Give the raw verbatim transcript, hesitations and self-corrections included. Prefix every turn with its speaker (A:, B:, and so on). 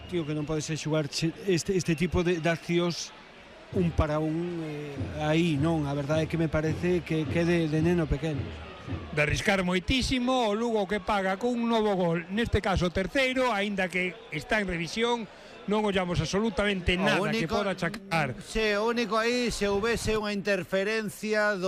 A: tío, que non pode ser xugar este, este tipo de, de accións un para un eh, aí, non, a verdade é que me parece que que de, de neno pequeno.
B: De arriscar moitísimo, o Lugo que paga con un novo gol, neste caso terceiro, aínda que está en revisión, non ollamos absolutamente nada único, que poda achacar.
C: Se o único aí se houvese unha interferencia do